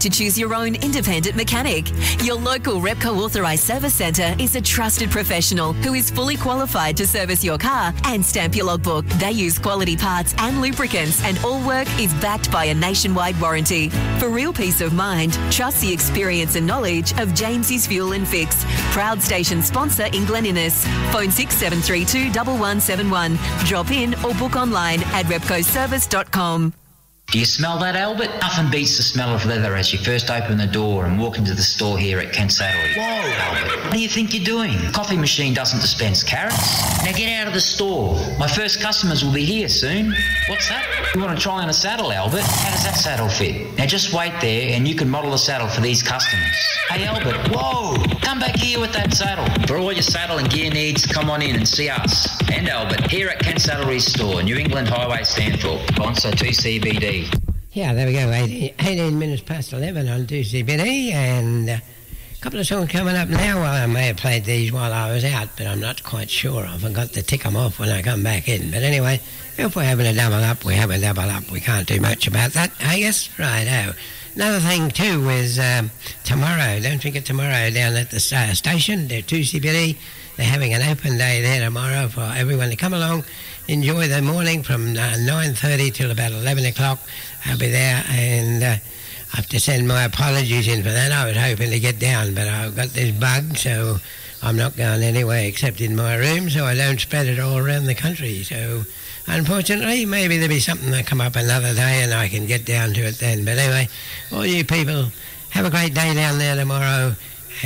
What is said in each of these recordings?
to choose your own independent mechanic. Your local Repco authorised service centre is a trusted professional who is fully qualified to service your car and stamp your logbook. They use quality parts and lubricants, and all work is backed by a nationwide warranty. For real peace of mind, trust the experience and knowledge of James's Fuel and Fix. Proud station sponsor in Glen Innes. Phone 6732 1171. Drop in or book online at repcoservice.com. Do you smell that, Albert? Nothing beats the smell of leather as you first open the door and walk into the store here at Kent Saddlery. Whoa, Albert, what do you think you're doing? The coffee machine doesn't dispense carrots. Now get out of the store. My first customers will be here soon. What's that? You want to try on a saddle, Albert? How does that saddle fit? Now just wait there and you can model a saddle for these customers. Hey, Albert, whoa, come back here with that saddle. For all your saddle and gear needs, come on in and see us. And Albert, here at Kent Saddlery's store, New England Highway, Stanthorpe. Sponsor 2CBD. Yeah, there we go, 18 minutes past 11 on 2CBD, and a couple of songs coming up now. Well, I may have played these while I was out, but I'm not quite sure. I forgot to tick them off when I come back in. But anyway, if we're having a double up, we have a double up. We can't do much about that, I guess. Righto. Another thing, too, is tomorrow. Don't forget tomorrow down at the station, the 2CBD. They're having an open day there tomorrow for everyone to come along, enjoy the morning from 9:30 till about 11 o'clock. I'll be there, and I have to send my apologies in for that. I was hoping to get down, but I've got this bug, so I'm not going anywhere except in my room, so I don't spread it all around the country. So unfortunately, maybe there'll be something that come up another day and I can get down to it then. But anyway, all you people, have a great day down there tomorrow,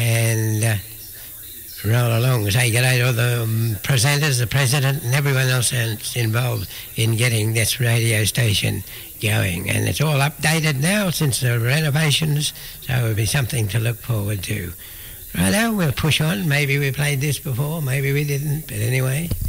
and roll along. Say good day to all the presenters, the president, and everyone else that's involved in getting this radio station going. And it's all updated now since the renovations, so it'll be something to look forward to. Righto, we'll push on. Maybe we played this before, maybe we didn't, but anyway.